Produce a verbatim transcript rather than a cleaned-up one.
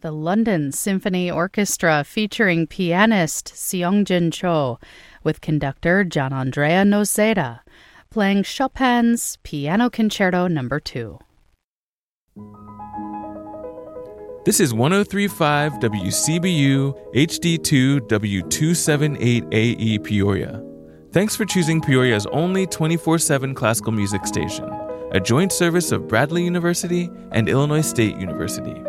the London Symphony Orchestra featuring pianist Seongjin Cho with conductor Gianandrea Noceda, playing Chopin's Piano Concerto Number two. This is one oh three point five W C B U H D two W two seventy-eight A E Peoria. Thanks for choosing Peoria's only twenty-four seven classical music station, a joint service of Bradley University and Illinois State University.